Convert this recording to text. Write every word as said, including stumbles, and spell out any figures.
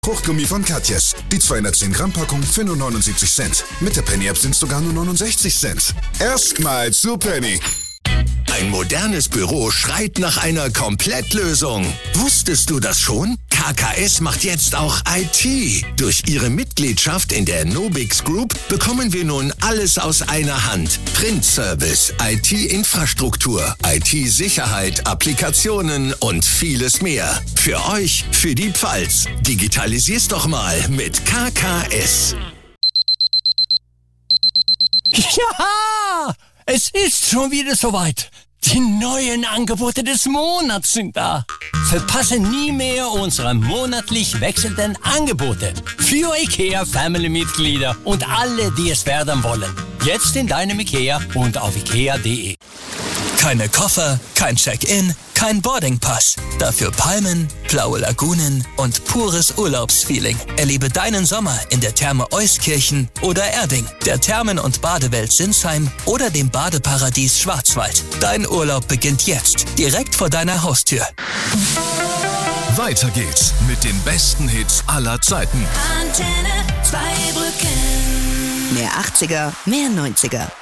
Fruchtgummi von Katjes. Die zweihundertzehn Gramm Packung für nur neunundsiebzig Cent. Mit der Penny App sind es sogar nur neunundsechzig Cent. Erstmal zu Penny. Ein modernes Büro schreit nach einer Komplettlösung. Wusstest du das schon? K K S macht jetzt auch I T. Durch ihre Mitgliedschaft in der Nobix Group bekommen wir nun alles aus einer Hand. Printservice, I T-Infrastruktur, I T-Sicherheit, Applikationen und vieles mehr. Für euch, für die Pfalz. Digitalisier's doch mal mit K K S. Ja, es ist schon wieder soweit. Die neuen Angebote des Monats sind da. Verpasse nie mehr unsere monatlich wechselnden Angebote für IKEA-Family-Mitglieder und alle, die es werden wollen. Jetzt in deinem IKEA und auf ikea punkt de. Keine Koffer, kein Check-in, kein Boardingpass. Dafür Palmen, blaue Lagunen und pures Urlaubsfeeling. Erlebe deinen Sommer in der Therme Euskirchen oder Erding, der Thermen- und Badewelt Sinsheim oder dem Badeparadies Schwarzwald. Dein Urlaub beginnt jetzt, direkt vor deiner Haustür. Weiter geht's mit den besten Hits aller Zeiten. Antenne Zweibrücken. Mehr achtziger, mehr neunziger.